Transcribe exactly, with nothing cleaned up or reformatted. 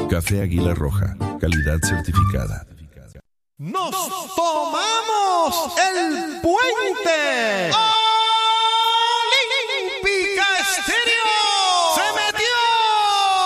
Café Águila Roja, calidad certificada. ¡Nos tomamos el